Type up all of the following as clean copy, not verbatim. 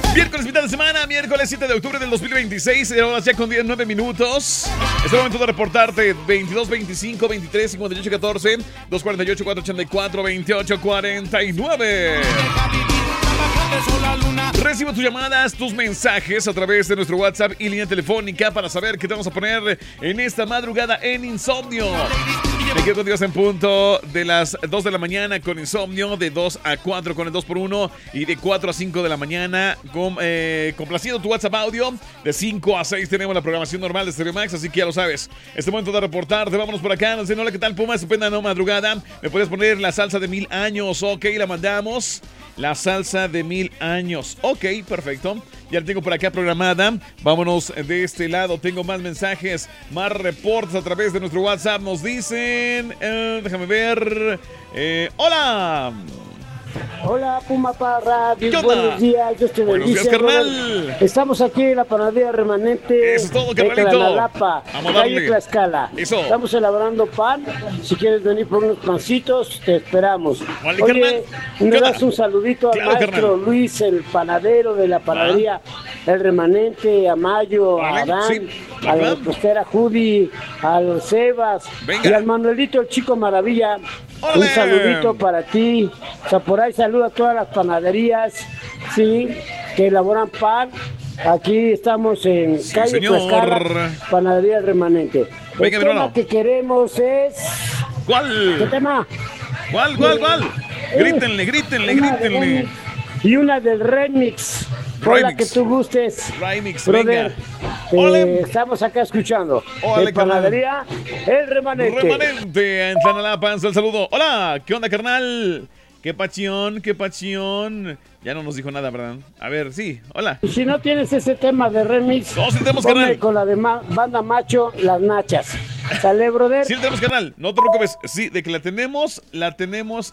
Miércoles, mitad de semana, miércoles 7 de octubre del 2026. Ahora ya con 19 minutos. Es el momento de reportarte. 22, 25, 23, 58, 14, 248, 484, 28, 49. Recibo tus llamadas, tus mensajes a través de nuestro WhatsApp y línea telefónica para saber qué te vamos a poner en esta madrugada en Insomnio. Me quedo contigo en punto de las 2 de la mañana con Insomnio, de 2 a 4 con el 2x1 y de 4 a 5 de la mañana complaciendo tu WhatsApp audio. De 5 a 6 tenemos la programación normal de Stereo Max, así que ya lo sabes. Este momento de reportarte, vámonos por acá. No sé, hola, ¿qué tal, Puma? Estupenda no madrugada. Me puedes poner la salsa de 1000 años, ok, la mandamos. La salsa de 1000 años. Ok, perfecto. Ya la tengo por acá programada. Vámonos de este lado. Tengo más mensajes, más reportes a través de nuestro WhatsApp. Nos dicen... déjame ver. ¡Hola! Hola, Puma para Radio. ¿Qué onda? Buenos días, Dios te bendice. Buenos días, carnal. Estamos aquí en la panadería Remanente. Eso es todo, de carnalito. Tlaxcala, Vamos a calle darle. Tlaxcala. Eso. Estamos elaborando pan. Si quieres venir por unos pancitos, te esperamos. Vale, Oye, carnal. ¿me ¿Qué das onda? un saludito Claro, al maestro carnal. Luis, el panadero de la panadería El Remanente, a Mayo, Vale, a Adán, sí. a la Ajá. repostera Judy, al Sebas Venga. y al Manuelito, el chico maravilla? ¡Órale! Un saludito para ti. O sea, por ahí saludo a todas las panaderías, sí, que elaboran pan. Aquí estamos en Sí, calle señor. Tlaxcala, panadería Remanente. Venga, El mi tema hermano. que queremos es... ¿Qué ¿Cuál? tema? ¿Cuál? Grítenle, grítenle, Una de grítenle. remix y una del remix. Por la que Remix. tú gustes. Remix, Brother. venga. Órale. Estamos acá escuchando. Órale, En panadería El Remanente. Remanente en Tlanalapan, el saludo. Hola, ¿qué onda, carnal? Qué pasión, qué pasión. Ya no nos dijo nada, ¿verdad? A ver, sí, hola. Y si no tienes ese tema de remix, No, sí tenemos, ponme carnal. con la de banda macho, Las Nachas. ¿Sale, brother? Sí, la tenemos, carnal. No te preocupes. Sí, de que la tenemos y la tenemos.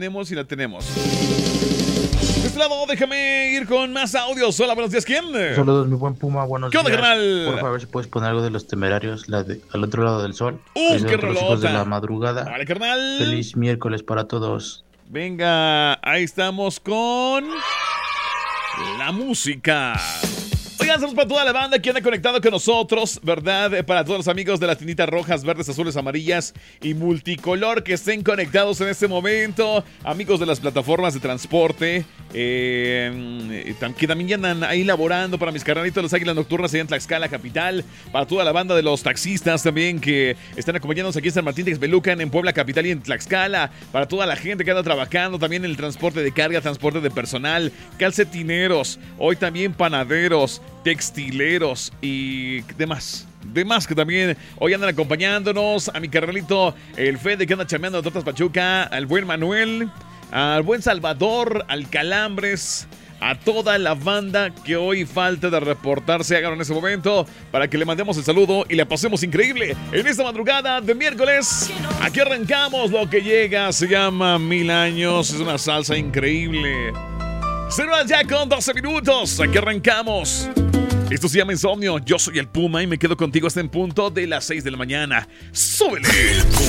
De este lado, déjame ir con más audios. Hola, buenos días, ¿quién? Saludos, mi buen Puma, buenos ¿Qué onda, días. carnal? Por favor, si puedes poner algo de Los Temerarios, al otro lado del sol. ¡Qué Los hijos rolota! de la madrugada. Vale, carnal. Feliz miércoles para todos. Venga, ahí estamos con la música. Oigan, saludos para toda la banda que anda conectado con nosotros, ¿verdad? Para todos los amigos de las tintitas rojas, verdes, azules, amarillas y multicolor que estén conectados en este momento. Amigos de las plataformas de transporte, que también ya andan ahí laborando. Para mis carnalitos de las Águilas Nocturnas allá en Tlaxcala, capital. Para toda la banda de los taxistas también que están acompañándonos aquí en San Martín de Texmelucan, en Puebla, capital y en Tlaxcala. Para toda la gente que anda trabajando también en el transporte de carga, transporte de personal, calcetineros, hoy también panaderos, textileros y demás que también hoy andan acompañándonos. A mi carnalito, el Fede que anda chameando de Tortas Pachuca, al buen Manuel, al buen Salvador, al Calambres, a toda la banda que hoy falta de reportarse, háganlo en ese momento para que le mandemos el saludo y la pasemos increíble en esta madrugada de miércoles. Aquí arrancamos lo que llega, se llama 1000 años, es una salsa increíble. 0 ya con 12 minutos, aquí arrancamos. Esto se llama Insomnio, yo soy el Puma y me quedo contigo hasta en punto de las 6 de la mañana. ¡Súbele!